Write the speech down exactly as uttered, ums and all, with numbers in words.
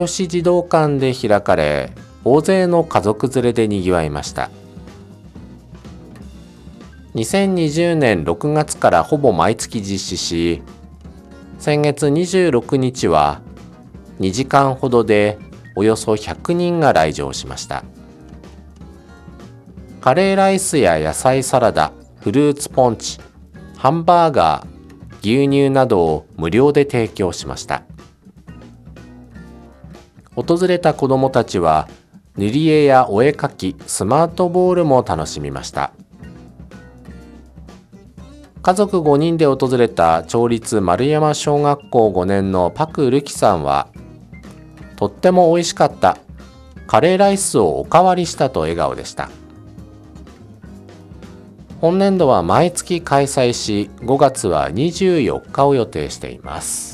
市児童館で開かれ、大勢の家族連れでにぎわいました。にせんにじゅうねんろくがつからほぼ毎月実施し、先月にじゅうろくにちはにじかんほどでおよそひゃくにんが来場しました。カレーライスや野菜サラダ、フルーツポンチ、ハンバーガー、牛乳などを無料で提供しました。訪れた子どもたちは塗り絵やお絵かき、スマートボールも楽しみました。家族ごにんで訪れた町立丸山小学校ごねんのパク・ルキさんは、とっても美味しかった。カレーライスをおかわりしたと笑顔でした。本年度は毎月開催し、ごがつはにじゅうよっかを予定しています。